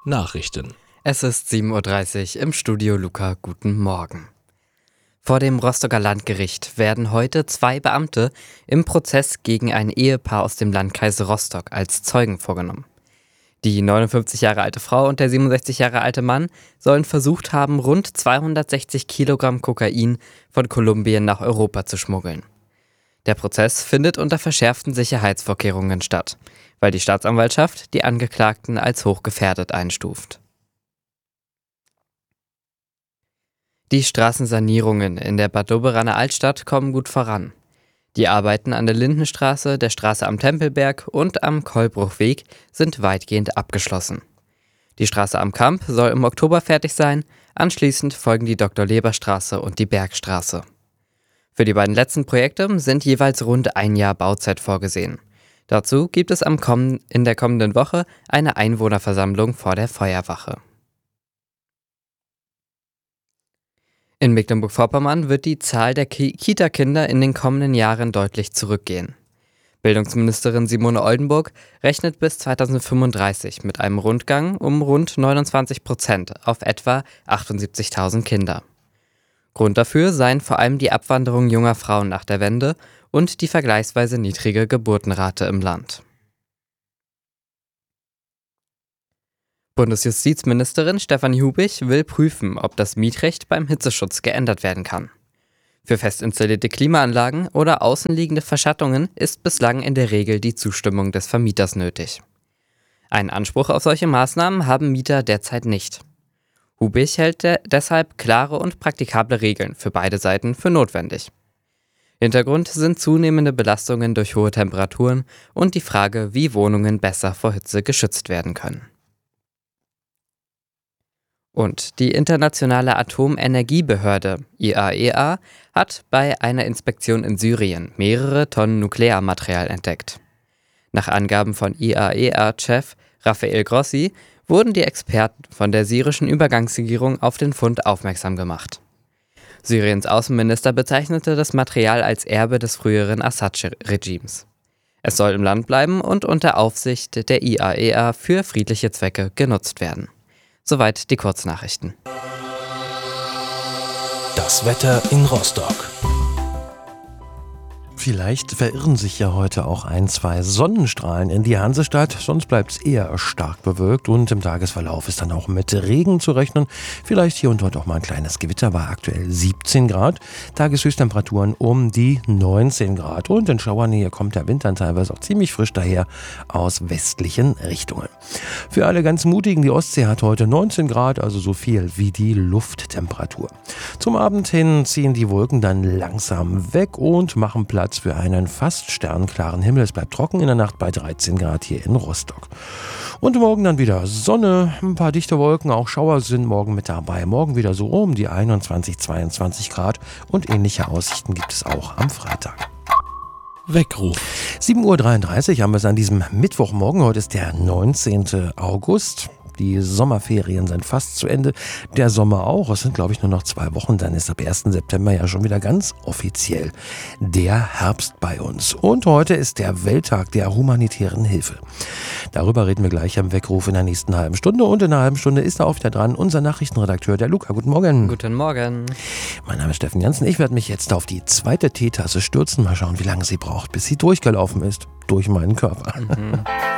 Nachrichten. Es ist 7:30 Uhr im Studio Luca. Guten Morgen. Vor dem Rostocker Landgericht werden heute 2 Beamte im Prozess gegen ein Ehepaar aus dem Landkreis Rostock als Zeugen vorgenommen. Die 59 Jahre alte Frau und der 67 Jahre alte Mann sollen versucht haben, rund 260 Kilogramm Kokain von Kolumbien nach Europa zu schmuggeln. Der Prozess findet unter verschärften Sicherheitsvorkehrungen statt, weil die Staatsanwaltschaft die Angeklagten als hochgefährdet einstuft. Die Straßensanierungen in der Bad Doberaner Altstadt kommen gut voran. Die Arbeiten an der Lindenstraße, der Straße am Tempelberg und am Kolbruchweg sind weitgehend abgeschlossen. Die Straße am Kamp soll im Oktober fertig sein, anschließend folgen die Dr.-Leber-Straße und die Bergstraße. Für die beiden letzten Projekte sind jeweils rund ein Jahr Bauzeit vorgesehen. Dazu gibt es in der kommenden Woche eine Einwohnerversammlung vor der Feuerwache. In Mecklenburg-Vorpommern wird die Zahl der Kita-Kinder in den kommenden Jahren deutlich zurückgehen. Bildungsministerin Simone Oldenburg rechnet bis 2035 mit einem Rundgang um rund 29% auf etwa 78.000 Kinder. Grund dafür seien vor allem die Abwanderung junger Frauen nach der Wende und die vergleichsweise niedrige Geburtenrate im Land. Bundesjustizministerin Stefanie Hubich will prüfen, ob das Mietrecht beim Hitzeschutz geändert werden kann. Für fest installierte Klimaanlagen oder außenliegende Verschattungen ist bislang in der Regel die Zustimmung des Vermieters nötig. Einen Anspruch auf solche Maßnahmen haben Mieter derzeit nicht. Hubich hält deshalb klare und praktikable Regeln für beide Seiten für notwendig. Hintergrund sind zunehmende Belastungen durch hohe Temperaturen und die Frage, wie Wohnungen besser vor Hitze geschützt werden können. Und die Internationale Atomenergiebehörde, IAEA, hat bei einer Inspektion in Syrien mehrere Tonnen Nuklearmaterial entdeckt. Nach Angaben von IAEA-Chef Rafael Grossi wurden die Experten von der syrischen Übergangsregierung auf den Fund aufmerksam gemacht. Syriens Außenminister bezeichnete das Material als Erbe des früheren Assad-Regimes. Es soll im Land bleiben und unter Aufsicht der IAEA für friedliche Zwecke genutzt werden. Soweit die Kurznachrichten. Das Wetter in Rostock. Vielleicht verirren sich ja heute auch 1-2 Sonnenstrahlen in die Hansestadt, sonst bleibt es eher stark bewölkt und im Tagesverlauf ist dann auch mit Regen zu rechnen. Vielleicht hier und dort auch mal ein kleines Gewitter, war aktuell 17 Grad, Tageshöchsttemperaturen um die 19 Grad und in Schauernähe kommt der Wind dann teilweise auch ziemlich frisch daher aus westlichen Richtungen. Für alle ganz Mutigen, die Ostsee hat heute 19 Grad, also so viel wie die Lufttemperatur. Zum Abend hin ziehen die Wolken dann langsam weg und machen Platz für einen fast sternklaren Himmel. Es bleibt trocken in der Nacht bei 13 Grad hier in Rostock. Und morgen dann wieder Sonne, ein paar dichte Wolken, auch Schauer sind morgen mit dabei. Morgen wieder so um die 21, 22 Grad und ähnliche Aussichten gibt es auch am Freitag. Weckruf. 7:33 Uhr haben wir es an diesem Mittwochmorgen. Heute ist der 19. August. Die Sommerferien sind fast zu Ende. Der Sommer auch. Es sind, glaube ich, nur noch 2 Wochen. Dann ist ab 1. September ja schon wieder ganz offiziell der Herbst bei uns. Und heute ist der Welttag der humanitären Hilfe. Darüber reden wir gleich am Weckruf in der nächsten halben Stunde. Und in einer halben Stunde ist da auch wieder dran unser Nachrichtenredakteur, der Luca. Guten Morgen. Guten Morgen. Mein Name ist Steffen Jansen. Ich werde mich jetzt auf die zweite Teetasse stürzen. Mal schauen, wie lange sie braucht, bis sie durchgelaufen ist durch meinen Körper.